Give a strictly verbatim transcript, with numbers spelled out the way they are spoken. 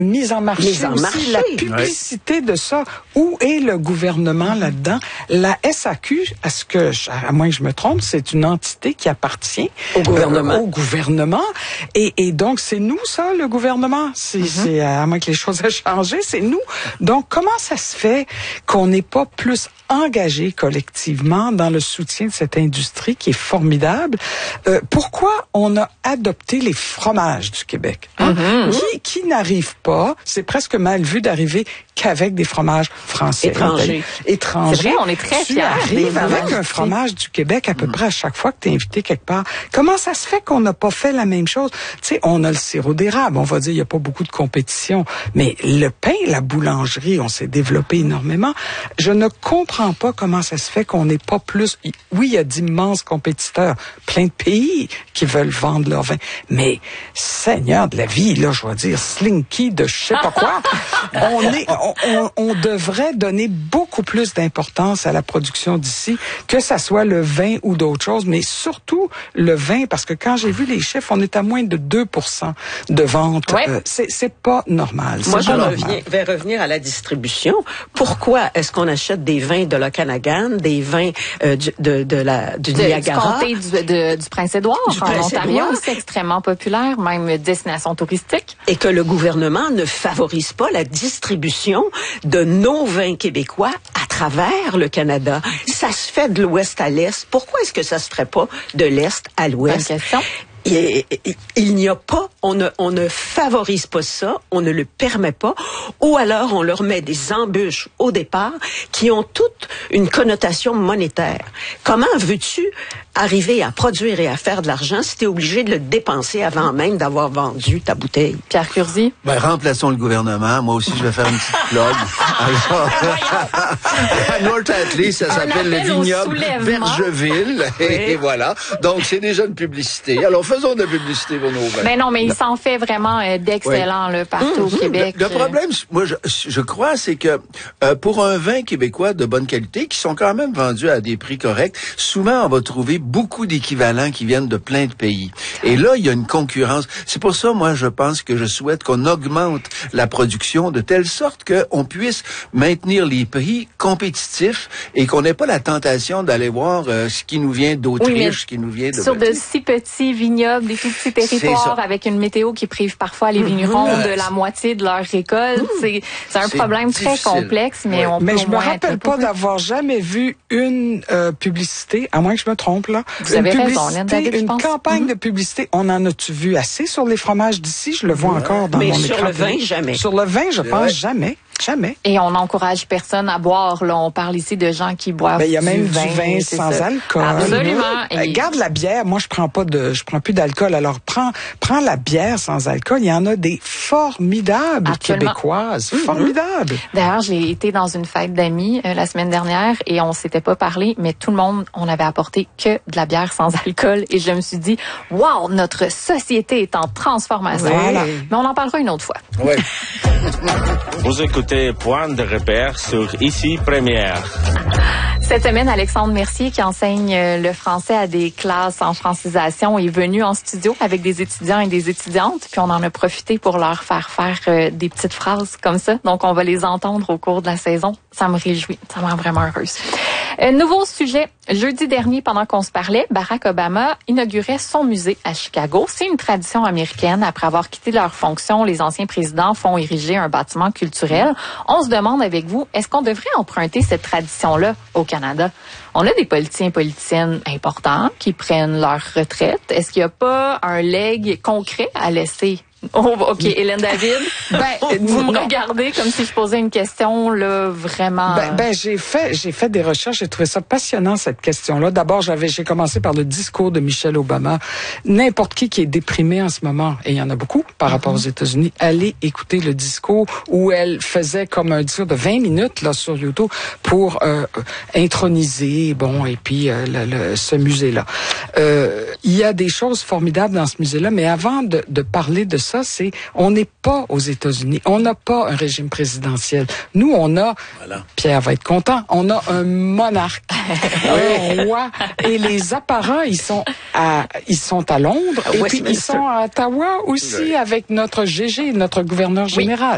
mise en marché mise en aussi, marché. la publicité ouais. de ça. Où est le gouvernement là-dedans? La S A Q, à ce que, je, à moins que je me trompe, c'est une entité qui appartient au gouvernement. Euh, au gouvernement. Et, et donc, c'est nous, ça, le gouvernement. C'est, mm-hmm. c'est à moins que les choses aient changé, c'est nous. Donc, comment ça se fait qu'on n'est pas plus engagé collectivement dans le soutien de cette industrie qui est formidable? Euh, pourquoi on a adopté les fromages du Québec? Hein? Mm-hmm. Qui, qui n'arrive pas, c'est presque mal vu d'arriver qu'avec des fromages français. Étrangers. Étrangers. C'est vrai, on est très tu fiers. arrives avec un fromage du Québec à peu mm. près à chaque fois que tu es invité quelque part. Comment ça se fait qu'on n'a pas fait la même chose? Tu sais, on a le sirop d'érable, on va dire il n'y a pas beaucoup de compétition, mais le pain, la boulangerie, on s'est développé énormément. Je ne comprends pas comment ça se fait qu'on n'est pas plus... Oui, il y a d'immenses compétiteurs, plein de pays qui veulent vendre leur vin, mais Seigneur de la vie, là, je vais dire Slinky de je sais pas quoi, on est... On, on, on devrait donner beaucoup plus d'importance à la production d'ici, que ça soit le vin ou d'autres choses, mais surtout le vin, parce que quand j'ai vu les chiffres, on est à moins de deux pour cent de vente. Ouais. Euh, c'est, c'est pas normal. Moi, c'est je reviens, vais revenir à la distribution. Pourquoi est-ce qu'on achète des vins de l'Okanagan, des vins euh, du, de, de la, du de, Niagara? Du comté du, de, du Prince-Édouard, du en Prince Ontario, c'est extrêmement populaire, même destination touristique. Et que le gouvernement ne favorise pas la distribution de nos vins québécois à travers le Canada. Ça se fait de l'ouest à l'est. Pourquoi est-ce que ça se ferait pas de l'est à l'ouest? Bonne question. Il, il n'y a pas, on ne, on ne favorise pas ça, on ne le permet pas, ou alors on leur met des embûches au départ qui ont toute une connotation monétaire. Comment veux-tu arriver à produire et à faire de l'argent si tu es obligé de le dépenser avant même d'avoir vendu ta bouteille? Pierre Curzi? Ben, remplaçons le gouvernement. Moi aussi, je vais faire une petite plug. Alors, à North Atlee, ça s'appelle le vignoble Vergeville. Et, oui. et voilà. Donc, c'est déjà une publicité. Alors, faisons de la publicité pour nos vins. Mais non, mais il s'en fait vraiment euh, d'excellent oui. là, partout mmh, au Québec. Le, le problème, moi, je, je crois, c'est que euh, pour un vin québécois de bonne qualité, qui sont quand même vendus à des prix corrects, souvent, on va trouver beaucoup d'équivalents qui viennent de plein de pays. Et là, il y a une concurrence. C'est pour ça, moi, je pense que je souhaite qu'on augmente la production de telle sorte qu'on puisse maintenir les prix compétitifs et qu'on n'ait pas la tentation d'aller voir euh, ce qui nous vient d'Autriche, oui, ce qui nous vient de... Sur de si petits vignobles, des tout petits territoires avec une météo qui prive parfois les vignerons mmh. de la moitié de leur récolte. Mmh. C'est, c'est un c'est problème difficile. Très complexe, mais ouais. on mais peut je me rappelle pas plus. d'avoir jamais vu une euh, publicité, à moins que je me trompe là. Vous une avez raison, Lynn David, une campagne mmh. de publicité. On en a-tu vu assez sur les fromages d'ici? Je le vois ouais. encore dans mais mon sur écran. Sur le vin, jamais. Sur le vin, je pense ouais. jamais. Jamais. Et on n'encourage personne à boire. Là, on parle ici de gens qui boivent ben, il y a même du vin, du vin sans ça. alcool. Absolument. Et... Garde la bière. Moi, je prends pas de, je prends plus d'alcool. Alors, prends, prends la bière sans alcool. Il y en a des formidables Absolument. Québécoises. Mm-hmm. Formidables. D'ailleurs, j'ai été dans une fête d'amis euh, la semaine dernière et on s'était pas parlé, mais tout le monde, on avait apporté que de la bière sans alcool. Et je me suis dit, wow, notre société est en transformation. Voilà. Mais on en parlera une autre fois. Oui. Vous écoutez Point de repère sur Ici Première. Cette semaine, Alexandre Mercier, qui enseigne le français à des classes en francisation, est venu en studio avec des étudiants et des étudiantes. Puis on en a profité pour leur faire faire euh, des petites phrases comme ça. Donc, on va les entendre au cours de la saison. Ça me réjouit. Ça me rend vraiment heureuse. Euh, nouveau sujet. Jeudi dernier, pendant qu'on se parlait, Barack Obama inaugurait son musée à Chicago. C'est une tradition américaine. Après avoir quitté leur fonction, les anciens présidents font ériger un bâtiment culturel. On se demande avec vous, est-ce qu'on devrait emprunter cette tradition-là au Canada? On a des politiciens et politiciennes importants qui prennent leur retraite. Est-ce qu'il n'y a pas un legs concret à laisser? Oh, OK, Hélène David, ben, vous me regardez comme si je posais une question là vraiment. Ben, ben j'ai fait j'ai fait des recherches, j'ai trouvé ça passionnant cette question-là. D'abord, j'avais j'ai commencé par le discours de Michelle Obama. N'importe qui qui est déprimé en ce moment, et il y en a beaucoup par mm-hmm. rapport aux États-Unis, allez écouter le discours où elle faisait comme un discours de vingt minutes là sur YouTube pour euh, introniser bon et puis euh, le, le, ce musée-là. Euh, il y a des choses formidables dans ce musée-là, mais avant de, de parler de ça, c'est on n'est pas aux États-Unis, on n'a pas un régime présidentiel. Nous, on a, voilà. Pierre va être content, on a un monarque, un roi, et les apparats, ils sont à, ils sont à Londres, à et puis ils sont à Ottawa aussi oui. avec notre G G, notre gouverneur général. Oui.